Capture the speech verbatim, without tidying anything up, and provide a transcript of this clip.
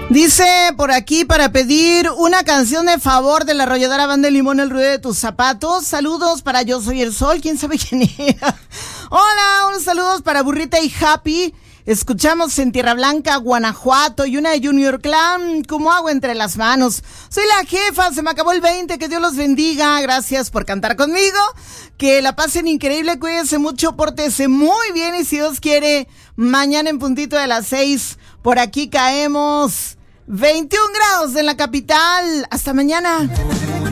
Dice por aquí para pedir una canción de favor de la arrolladora Banda de Limón, El ruido de tus zapatos. Saludos para Yo Soy el Sol, quién sabe quién era. Hola, unos saludos para Burrita y Happy. Escuchamos en Tierra Blanca, Guanajuato, y una de Junior Clan, como agua entre las manos. Soy la jefa, se me acabó el veinte, que Dios los bendiga. Gracias por cantar conmigo. Que la pasen increíble, cuídense mucho, pórtense muy bien, y si Dios quiere, mañana en puntito de las seis, por aquí caemos. veintiún grados en la capital. Hasta mañana.